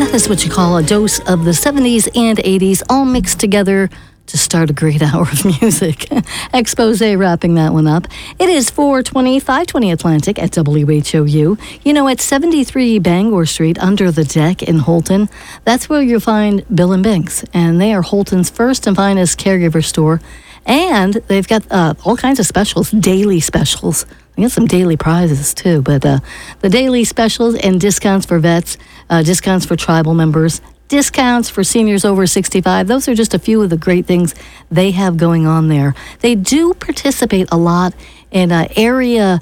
That is what you call a dose of the 70s and 80s all mixed together to start a great hour of music. Expose wrapping that one up. It is 420, 520 Atlantic at WHOU. You know, at 73 Bangor Street under the deck in Holton, that's where you'll find Bill and Binks. And they are Holton's first and finest caregiver store. And they've got all kinds of specials, daily specials. I got some daily prizes, too. But the daily specials and discounts for vets, discounts for tribal members, discounts for seniors over 65. Those are just a few of the great things they have going on there. They do participate a lot in area,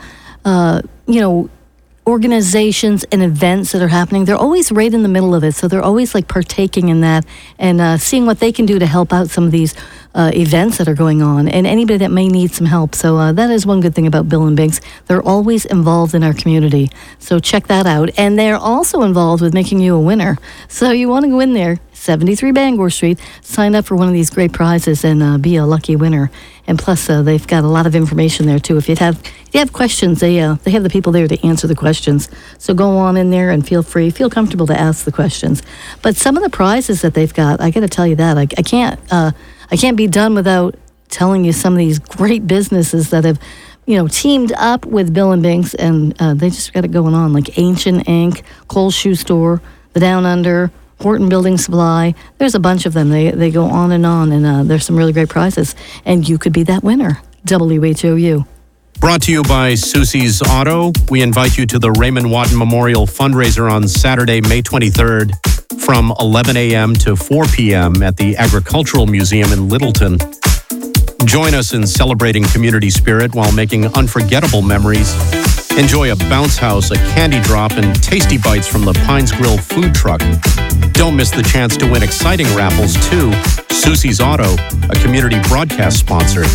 organizations and events that are happening. They're always right in the middle of it, so they're always like partaking in that and seeing what they can do to help out some of these events that are going on and anybody that may need some help. So that is one good thing about Bill and Binks. They're always involved in our community. So check that out. And they're also involved with making you a winner. So you want to go in there, 73 Bangor Street, sign up for one of these great prizes and be a lucky winner. And plus, they've got a lot of information there, too. If you have questions, they have the people there to answer the questions. So go on in there and feel comfortable to ask the questions. But some of the prizes that they've got, I got to tell you that, I can't be done without telling you some of these great businesses that have, teamed up with Bill and Binks, and they just got it going on, like Ancient Ink, Cole's Shoe Store, The Down Under, Horton Building Supply. There's a bunch of them. They go on, and there's some really great prizes. And you could be that winner. WHOU. Brought to you by Susie's Auto. We invite you to the Raymond Watton Memorial Fundraiser on Saturday, May 23rd from 11 a.m. to 4 p.m. at the Agricultural Museum in Littleton. Join us in celebrating community spirit while making unforgettable memories. Enjoy a bounce house, a candy drop, and tasty bites from the Pines Grill food truck. Don't miss the chance to win exciting raffles, too. Susie's Auto, a community broadcast sponsor.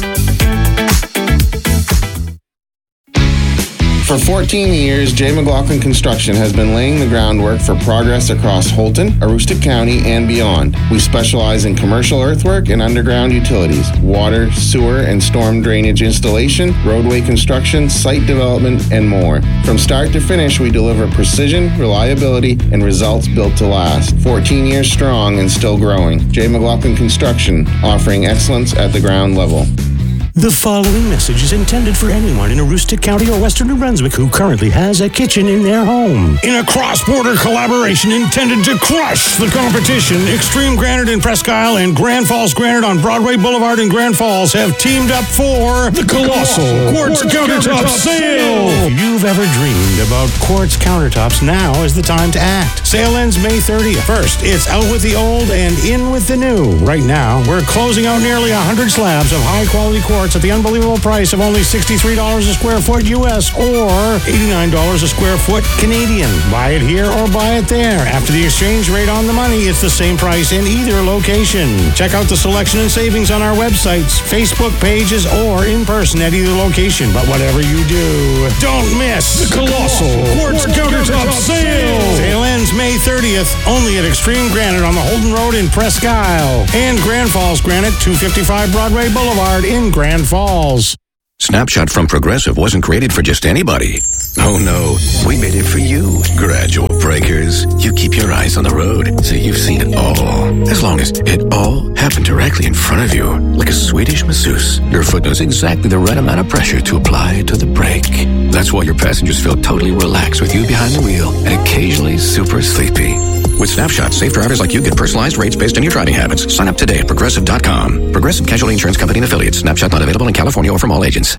For 14 years, J. McLaughlin Construction has been laying the groundwork for progress across Holton, Aroostook County, and beyond. We specialize in commercial earthwork and underground utilities, water, sewer, and storm drainage installation, roadway construction, site development, and more. From start to finish, we deliver precision, reliability, and results built to last. 14 years strong and still growing. J. McLaughlin Construction, offering excellence at the ground level. The following message is intended for anyone in Aroostook County or Western New Brunswick who currently has a kitchen in their home. In a cross-border collaboration intended to crush the competition, Extreme Granite in Presque Isle and Grand Falls Granite on Broadway Boulevard in Grand Falls have teamed up for the Colossal Quartz Countertop Sale. If you've ever dreamed about quartz countertops, now is the time to act. Sale ends May 30th. First, it's out with the old and in with the new. Right now, we're closing out nearly 100 slabs of high-quality quartz at the unbelievable price of only $63 a square foot U.S. or $89 a square foot Canadian. Buy it here or buy it there. After the exchange rate on the money, it's the same price in either location. Check out the selection and savings on our websites, Facebook pages, or in person at either location. But whatever you do, don't miss the Colossal Quartz Countertop Sale. Sale ends May 30th, only at Extreme Granite on the Holden Road in Presque Isle and Grand Falls Granite, 255 Broadway Boulevard in Grand Falls. Snapshot from Progressive wasn't created for just anybody. Oh no, we made it for you. Gradual breakers. You keep your eyes on the road, so you've seen it all. As long as it all happened directly in front of you, like a Swedish masseuse, your foot knows exactly the right amount of pressure to apply to the brake. That's why your passengers feel totally relaxed with you behind the wheel and occasionally super sleepy. With Snapshot, safe drivers like you get personalized rates based on your driving habits. Sign up today at Progressive.com. Progressive Casualty Insurance Company and Affiliates. Snapshot not available in California or from all agents.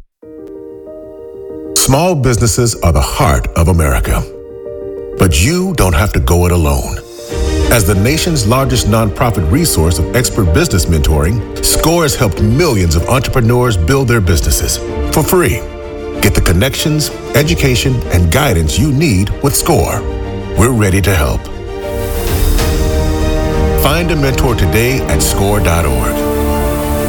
Small businesses are the heart of America. But you don't have to go it alone. As the nation's largest nonprofit resource of expert business mentoring, SCORE has helped millions of entrepreneurs build their businesses for free. Get the connections, education, and guidance you need with SCORE. We're ready to help. Find a mentor today at SCORE.org.